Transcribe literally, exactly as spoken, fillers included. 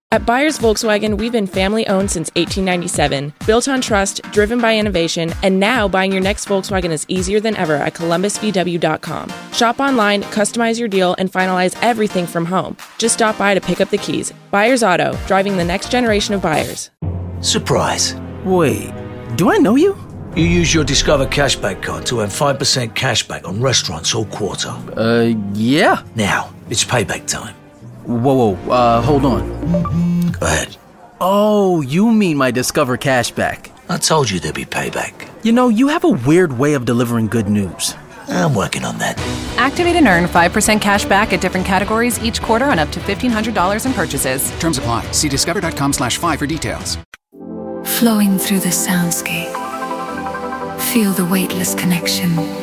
At Byers Volkswagen, we've been family-owned since eighteen ninety-seven, built on trust, driven by innovation, and now buying your next Volkswagen is easier than ever at columbus v w dot com. Shop online, customize your deal, and finalize everything from home. Just stop by to pick up the keys. Byers Auto, driving the next generation of buyers. Surprise. Wait, do I know you? You use your Discover Cashback card to earn five percent cashback on restaurants all quarter. Uh, yeah. Now, it's payback time. Whoa, whoa, uh, hold on. Go ahead. Oh, you mean my Discover Cashback. I told you there'd be payback. You know, you have a weird way of delivering good news. I'm working on that. Activate and earn five percent cash back at different categories each quarter on up to fifteen hundred dollars in purchases. Terms apply. See discover.com slash five for details. Flowing through the soundscape. Feel the weightless connection.